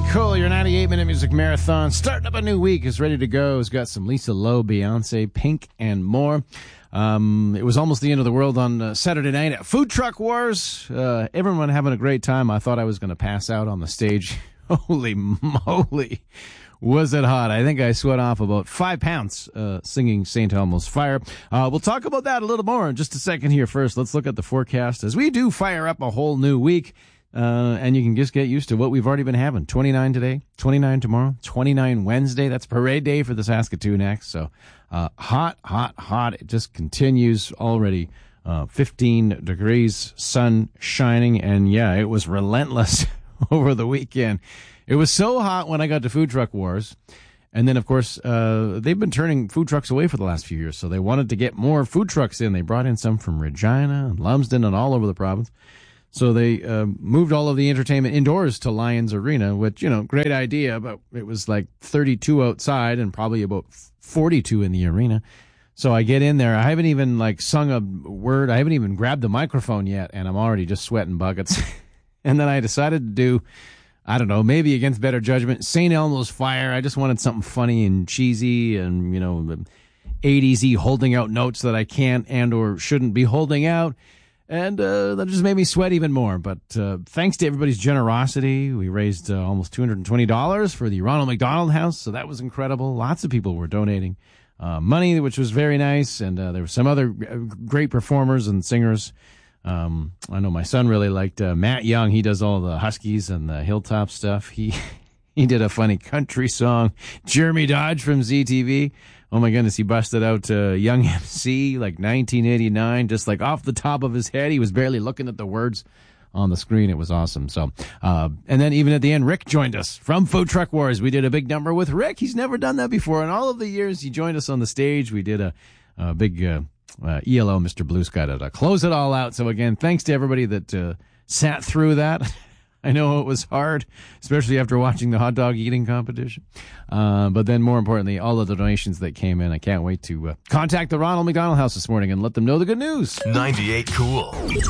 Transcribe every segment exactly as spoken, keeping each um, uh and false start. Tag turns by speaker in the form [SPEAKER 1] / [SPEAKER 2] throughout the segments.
[SPEAKER 1] Cool, your ninety-eight minute music marathon. Starting up a new week, is ready to go. It's got some Lisa Lowe, Beyonce, Pink, and more. Um, it was almost the end of the world on uh, Saturday night at Food Truck Wars. Uh, everyone having a great time. I thought I was going to pass out on the stage. Holy moly, was it hot. I think I sweat off about five pounds uh, singing Saint Elmo's Fire. Uh, we'll talk about that a little more in just a second here. First, let's look at the forecast as we do fire up a whole new week. Uh, and you can just get used to what we've already been having. twenty-nine today, twenty-nine tomorrow, twenty-nine Wednesday. That's parade day for the Saskatoon X. So uh, hot, hot, hot. It just continues already. Uh, fifteen degrees, sun shining. And, yeah, it was relentless over the weekend. It was so hot when I got to Food Truck Wars. And then, of course, uh, they've been turning food trucks away for the last few years. So they wanted to get more food trucks in. They brought in some from Regina and Lumsden and all over the province. So they uh, moved all of the entertainment indoors to Lions Arena, which, you know, great idea, but it was like thirty-two outside and probably about forty-two in the arena. So I get in there. I haven't even, like, sung a word. I haven't even grabbed the microphone yet, and I'm already just sweating buckets. And then I decided to do, I don't know, maybe against better judgment, Saint Elmo's Fire. I just wanted something funny and cheesy and, you know, eighties-y holding out notes that I can't and or shouldn't be holding out. And uh, that just made me sweat even more. But uh, thanks to everybody's generosity, we raised uh, almost two hundred twenty dollars for the Ronald McDonald House. So that was incredible. Lots of people were donating uh, money, which was very nice. And uh, there were some other great performers and singers. Um, I know my son really liked uh, Matt Young. He does all the Huskies and the Hilltop stuff. He he did a funny country song. Jeremy Dodge from Z T V. Oh my goodness, he busted out uh, Young M C like nineteen eighty-nine, just like off the top of his head. He was barely looking at the words on the screen. It was awesome. So, uh, and then even at the end, Rick joined us from Food Truck Wars. We did a big number with Rick. He's never done that before. In all of the years he joined us on the stage, we did a, a big uh, uh, E L O, Mister Blue Sky, to close it all out. So again, thanks to everybody that uh, sat through that. I know it was hard, especially after watching the hot dog eating competition. Uh, but then more importantly, all of the donations that came in. I can't wait to uh, contact the Ronald McDonald House this morning and let them know the good news.
[SPEAKER 2] ninety-eight Cool.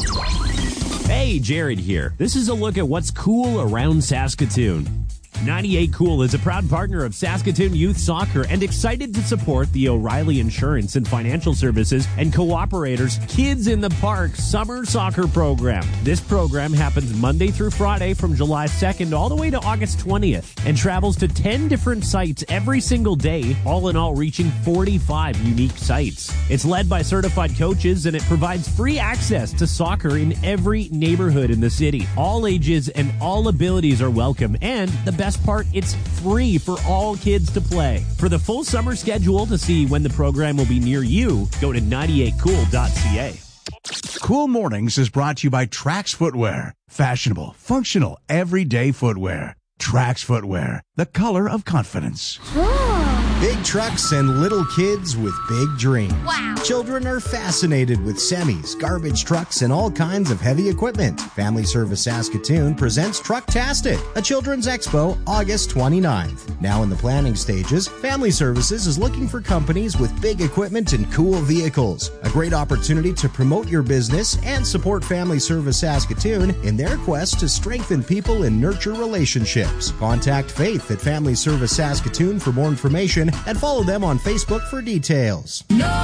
[SPEAKER 3] Hey, Jared here. This is a look at what's cool around Saskatoon. ninety-eight Cool is a proud partner of Saskatoon Youth Soccer and excited to support the O'Reilly Insurance and Financial Services and Cooperators Kids in the Park Summer Soccer Program. This program happens Monday through Friday from July second all the way to August twentieth and travels to ten different sites every single day, all in all reaching forty-five unique sites. It's led by certified coaches and it provides free access to soccer in every neighborhood in the city. All ages and all abilities are welcome, and the best Best part, it's free for all kids to play. For the full summer schedule to see when the program will be near you, go to ninety-eight cool dot c a.
[SPEAKER 4] Cool Mornings is brought to you by Trax Footwear. Fashionable, functional, everyday footwear. Trax Footwear, the color of confidence.
[SPEAKER 5] Big trucks and little kids with big dreams.
[SPEAKER 6] Wow.
[SPEAKER 5] Children are fascinated with semis, garbage trucks, and all kinds of heavy equipment. Family Service Saskatoon presents Trucktastic, a children's expo, August twenty-ninth. Now in the planning stages, Family Services is looking for companies with big equipment and cool vehicles. A great opportunity to promote your business and support Family Service Saskatoon in their quest to strengthen people and nurture relationships. Contact Faith at Family Service Saskatoon for more information and follow them on Facebook for details.
[SPEAKER 6] No!